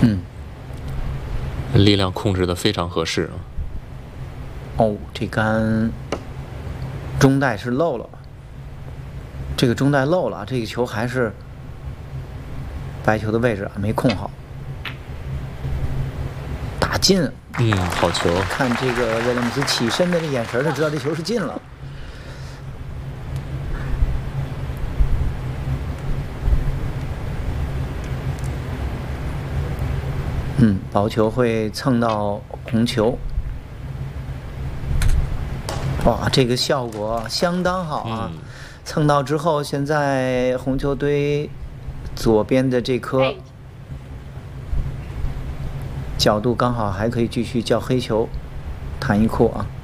力量控制的非常合适啊。 哦，这杆中带是漏了，这个中带漏了，这个球还是白球的位置没控好，打进。 好球！ 看这个威廉姆斯起身的这眼神，就知道这球是进了。薄球会蹭到红球。哇，这个效果相当好啊！蹭到之后，现在红球堆左边的这颗角度刚好还可以继续叫黑球，弹一库啊。